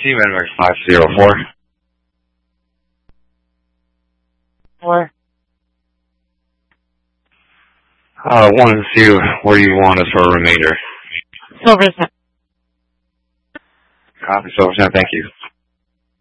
Team Edinburgh 504. 4. Wanted to see where you want us for a remainder. Silverstone. Copy, Silverstone, thank you.